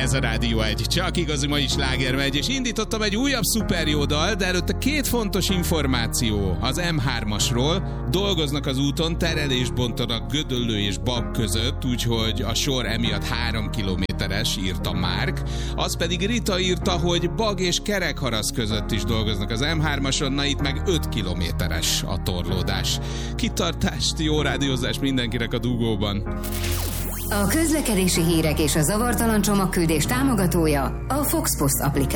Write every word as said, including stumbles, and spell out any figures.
Ez a Rádió egy, csak igazi mai sláger megy, és indítottam egy újabb szuper jó dal, de előtte két fontos információ az em hármasról. Dolgoznak az úton, terelést bontanak Gödöllő és Bab között, úgyhogy a sor emiatt három kilométeres, írta Márk. Az pedig Rita írta, hogy Bag és Kerekharasz között is dolgoznak az em hármason, na itt meg öt kilométeres a torlódás. Kitartást, jó rádiózást mindenkinek a dugóban. A közlekedési hírek és a zavartalan csomagküldés támogatója a Fox Post applikáció.